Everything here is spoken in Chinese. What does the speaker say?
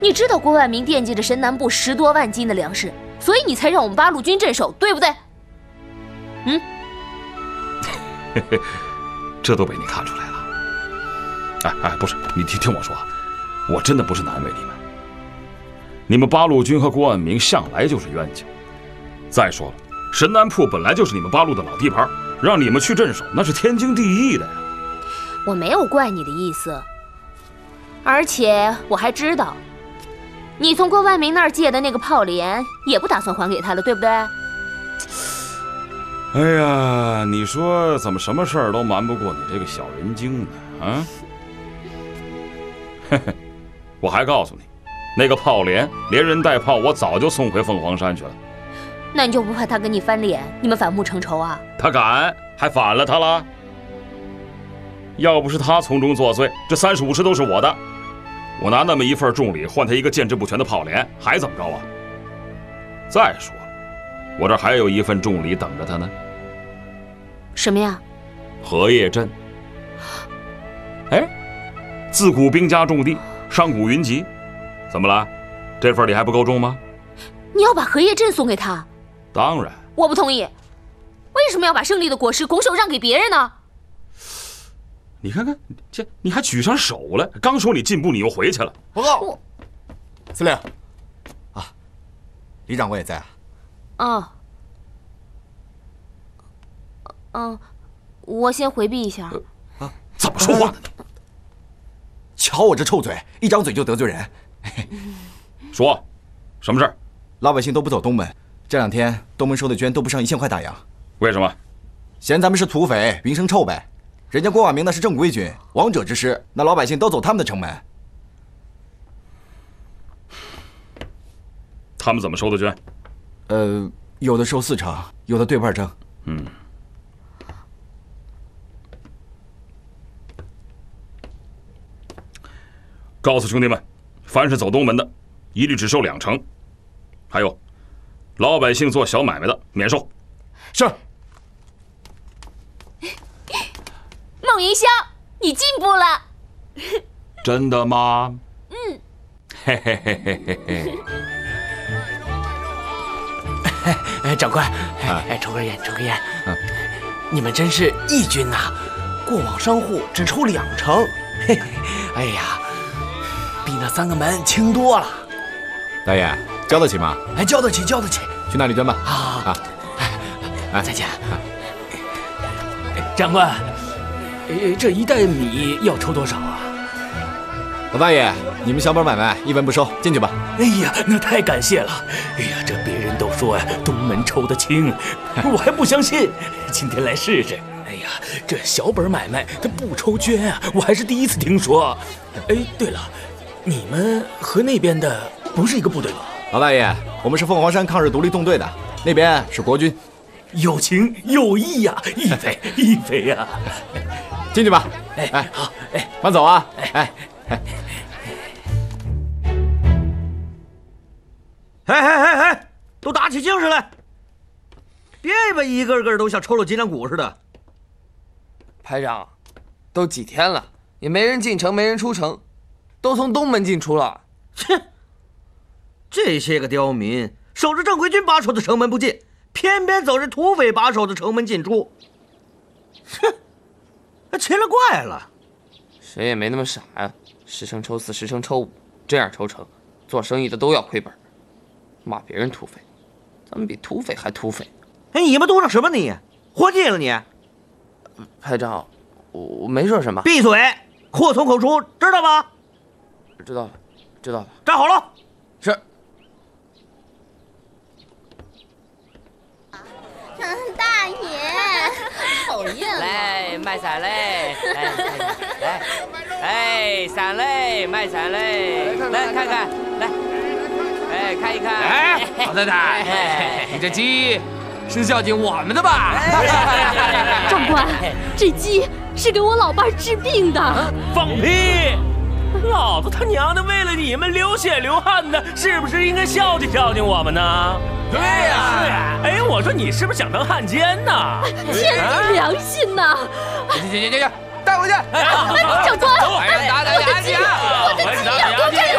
你知道郭万明惦记着神南部10多万斤的粮食，所以你才让我们八路军镇守，对不对？ 这都被你看出来了。不是，你听我说，我真的不是难为你们。你们八路军和郭万明向来就是冤家。再说了，神南铺本来就是你们八路的老地盘，让你们去镇守，那是天经地义的呀。 我没有怪你的意思，而且我还知道，你从郭万明那儿借的那个炮连，也不打算还给他了，对不对？ 哎呀，你说怎么什么事儿都瞒不过你这个小人精呢？啊？我还告诉你，那个炮连人带炮，我早就送回凤凰山去了。 那你就不怕他跟你翻脸，你们反目成仇啊？ 他敢，还反了他了。要不是他从中作祟，这35师都是我的。我拿那么一份重礼换他一个建制不全的炮连，还怎么着啊？再说了，我这还有一份重礼等着他呢。 什么呀？ 荷叶镇。哎，自古兵家重地，上古云集，怎么了？这份礼还不够重吗？ 你要把荷叶镇送给他？ 当然。 我不同意。为什么要把胜利的果实拱手让给别人呢？ 你看看，这你还举上手了。刚说你进步，你又回去了。 报告，司令。啊，李长官也在啊。 我先回避一下。 怎么说话呢？ 瞧我这臭嘴，一张嘴就得罪人。 说，什么事儿？ 老百姓都不走东门，这2天东门收的绢都不上1000块大洋。 为什么？ 嫌咱们是土匪，名声臭呗。人家郭万明那是正规军，王者之师，那老百姓都走他们的城门。 他们怎么收的绢？ 有的收4成，有的对半成。 告诉兄弟们，凡是走东门的，一律只收2成。还有，老百姓做小买卖的免收。 是。 孟云霄，你进步了。 真的吗？嘿嘿嘿嘿嘿嘿。长官，抽根烟，抽根烟。你们真是义军呐！过往商户只抽2成。嘿嘿，哎呀，比那3个门轻多了。 大爷，交得起吗？ 交得起，交得起。 去那里捐吧。 再见。长官，这1袋米要抽多少啊？ 老大爷，你们小本买卖1文不收，进去吧。 哎呀，那太感谢了。哎呀，这别人都说东门抽得轻，我还不相信，今天来试试。哎呀，这小本买卖他不抽绢啊，我还是第一次听说。哎，对了，你们和那边的不是一个部队吧？ 老大爷，我们是凤凰山抗日独立纵队的，那边是国军。 有情有义呀，义匪义匪呀！ 进去吧。 好， 慢走啊！ 都打起精神来，别吧一个个都像抽了脊梁骨似的。 排长，都几天了，也没人进城，没人出城，都从东门进出了。 切，这些个刁民守着正规军把守的城门不进，偏偏走着土匪把守的城门进出。哼，奇了怪了。 谁也没那么傻呀，10成抽4，10成抽5，这样抽成，做生意的都要亏本。骂别人土匪，咱们比土匪还土匪。 哎，你们嘟囔什么你？活腻了你？ 排长，我没说什么。 闭嘴，祸从口出，知道吗？ 知道了，知道了。 站好了。 是。 大爷，讨厌了。 来卖伞嘞！来，伞嘞，卖伞嘞！来看看，来，看一看。 老太太，你这鸡是孝敬我们的吧？ 长官，这鸡是给我老伴治病的。 放屁！老子他娘的为了你们流血流汗的，是不是应该孝敬孝敬我们呢？ 对呀， 是呀。哎，我说你是不是想当汉奸呢？ 天地良心呐！ 行，带回去。 长官， 打， 我的鸡，我的鸡呀，给我